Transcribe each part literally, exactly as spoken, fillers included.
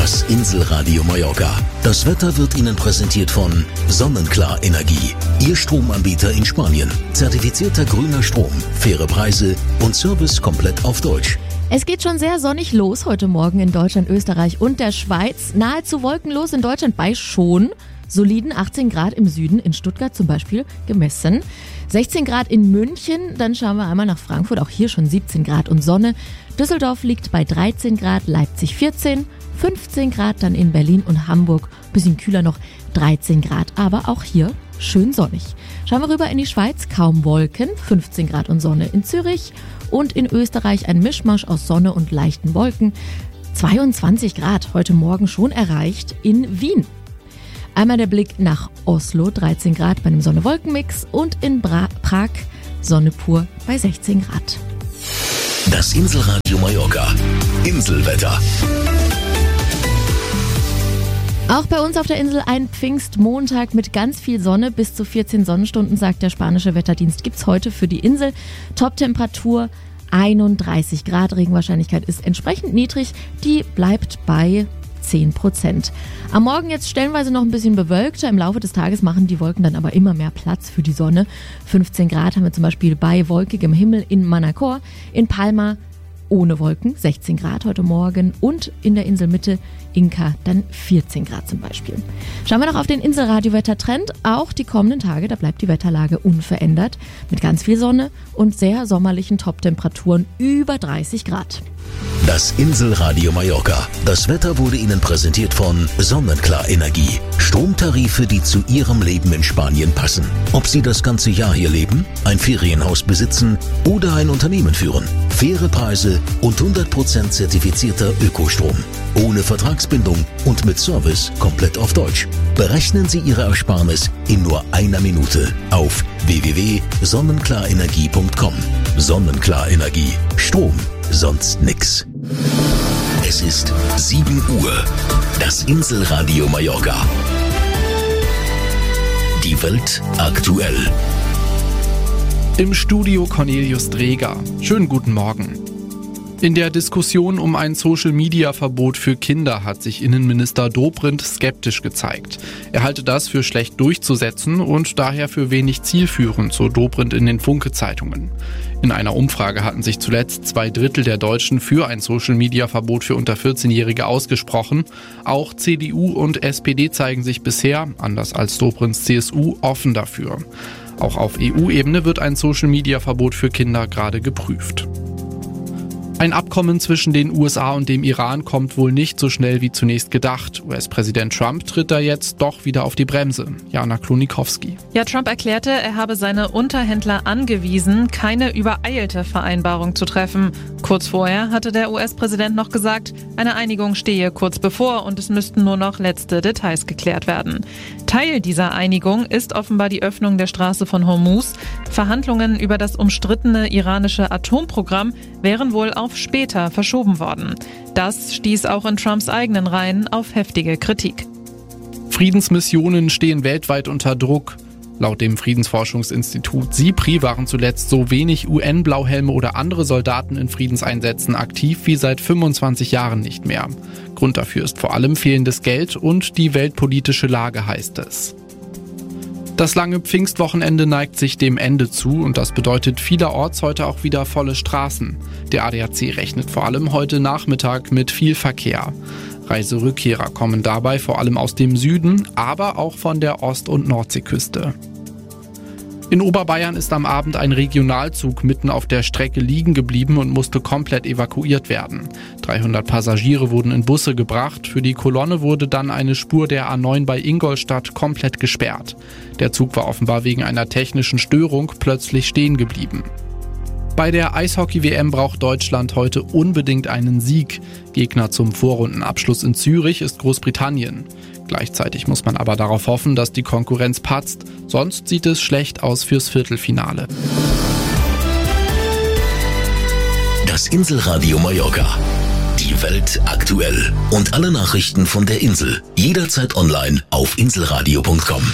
Das Inselradio Mallorca. Das Wetter wird Ihnen präsentiert von Sonnenklar Energie. Ihr Stromanbieter in Spanien. Zertifizierter grüner Strom, faire Preise und Service komplett auf Deutsch. Es geht schon sehr sonnig los heute Morgen in Deutschland, Österreich und der Schweiz. Nahezu wolkenlos in Deutschland bei schon soliden achtzehn Grad im Süden, in Stuttgart zum Beispiel gemessen. sechzehn Grad in München, dann schauen wir einmal nach Frankfurt, auch hier schon siebzehn Grad und Sonne. Düsseldorf liegt bei dreizehn Grad, Leipzig vierzehn, fünfzehn Grad dann in Berlin und Hamburg, bisschen kühler noch dreizehn Grad, aber auch hier schön sonnig. Schauen wir rüber in die Schweiz, kaum Wolken, fünfzehn Grad und Sonne in Zürich und in Österreich ein Mischmasch aus Sonne und leichten Wolken. zweiundzwanzig Grad heute Morgen schon erreicht in Wien. Einmal der Blick nach Oslo, dreizehn Grad bei einem Sonne-Wolken-Mix und in Bra- Prag Sonne pur bei sechzehn Grad. Das Inselradio Mallorca. Inselwetter. Auch bei uns auf der Insel ein Pfingstmontag mit ganz viel Sonne. Bis zu vierzehn Sonnenstunden, sagt der spanische Wetterdienst, gibt's heute für die Insel. Toptemperatur einunddreißig Grad. Regenwahrscheinlichkeit ist entsprechend niedrig. Die bleibt bei zehn Prozent. Am Morgen jetzt stellenweise noch ein bisschen bewölkter. Im Laufe des Tages machen die Wolken dann aber immer mehr Platz für die Sonne. fünfzehn Grad haben wir zum Beispiel bei wolkigem Himmel in Manacor, in Palma ohne Wolken, sechzehn Grad heute Morgen und in der Inselmitte Inka dann vierzehn Grad zum Beispiel. Schauen wir noch auf den Inselradio-Wettertrend. Auch die kommenden Tage, da bleibt die Wetterlage unverändert mit ganz viel Sonne und sehr sommerlichen Toptemperaturen über dreißig Grad. Das Inselradio Mallorca. Das Wetter wurde Ihnen präsentiert von Sonnenklar Energie. Stromtarife, die zu Ihrem Leben in Spanien passen. Ob Sie das ganze Jahr hier leben, ein Ferienhaus besitzen oder ein Unternehmen führen. Faire Preise und hundert Prozent zertifizierter Ökostrom. Ohne Vertragsbindung und mit Service komplett auf Deutsch. Berechnen Sie Ihre Ersparnis in nur einer Minute auf w w w punkt sonnenklarenergie punkt com. Sonnenklar Energie. Strom. Sonst nix. Es ist sieben Uhr. Das Inselradio Mallorca. Die Welt aktuell. Im Studio Cornelius Dreger. Schönen guten Morgen. In der Diskussion um ein Social-Media-Verbot für Kinder hat sich Innenminister Dobrindt skeptisch gezeigt. Er halte das für schlecht durchzusetzen und daher für wenig zielführend, so Dobrindt in den Funke-Zeitungen. In einer Umfrage hatten sich zuletzt zwei Drittel der Deutschen für ein Social-Media-Verbot für unter vierzehn-Jährige ausgesprochen. Auch C D U und S P D zeigen sich bisher, anders als Dobrindts C S U, offen dafür. Auch auf E U-Ebene wird ein Social-Media-Verbot für Kinder gerade geprüft. Ein Abkommen zwischen den U S A und dem Iran kommt wohl nicht so schnell wie zunächst gedacht. U S-Präsident Trump tritt da jetzt doch wieder auf die Bremse. Jana Klonikowski. Ja, Trump erklärte, er habe seine Unterhändler angewiesen, keine übereilte Vereinbarung zu treffen. Kurz vorher hatte der U S-Präsident noch gesagt, eine Einigung stehe kurz bevor und es müssten nur noch letzte Details geklärt werden. Teil dieser Einigung ist offenbar die Öffnung der Straße von Hormuz. Verhandlungen über das umstrittene iranische Atomprogramm wären wohl auf später verschoben worden. Das stieß auch in Trumps eigenen Reihen auf heftige Kritik. Friedensmissionen stehen weltweit unter Druck. Laut dem Friedensforschungsinstitut SIPRI waren zuletzt so wenig U N-Blauhelme oder andere Soldaten in Friedenseinsätzen aktiv wie seit fünfundzwanzig Jahren nicht mehr. Grund dafür ist vor allem fehlendes Geld und die weltpolitische Lage, heißt es. Das lange Pfingstwochenende neigt sich dem Ende zu und das bedeutet vielerorts heute auch wieder volle Straßen. Der A D A C rechnet vor allem heute Nachmittag mit viel Verkehr. Reiserückkehrer kommen dabei vor allem aus dem Süden, aber auch von der Ost- und Nordseeküste. In Oberbayern ist am Abend ein Regionalzug mitten auf der Strecke liegen geblieben und musste komplett evakuiert werden. dreihundert Passagiere wurden in Busse gebracht. Für die Kolonne wurde dann eine Spur der A neun bei Ingolstadt komplett gesperrt. Der Zug war offenbar wegen einer technischen Störung plötzlich stehen geblieben. Bei der Eishockey-W M braucht Deutschland heute unbedingt einen Sieg. Gegner zum Vorrundenabschluss in Zürich ist Großbritannien. Gleichzeitig muss man aber darauf hoffen, dass die Konkurrenz patzt, sonst sieht es schlecht aus fürs Viertelfinale. Das Inselradio Mallorca. Die Welt aktuell. Und alle Nachrichten von der Insel. Jederzeit online auf inselradio punkt com.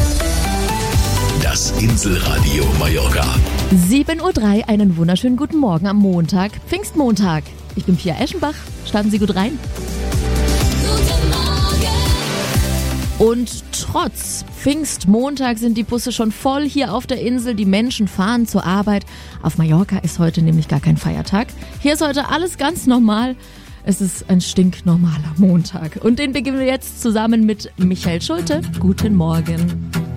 Das Inselradio Mallorca. sieben Uhr drei, einen wunderschönen guten Morgen am Montag, Pfingstmontag. Ich bin Pia Eschenbach. Starten Sie gut rein. Und trotz Pfingstmontag sind die Busse schon voll hier auf der Insel. Die Menschen fahren zur Arbeit. Auf Mallorca ist heute nämlich gar kein Feiertag. Hier ist heute alles ganz normal. Es ist ein stinknormaler Montag. Und den beginnen wir jetzt zusammen mit Michael Schulte. Guten Morgen.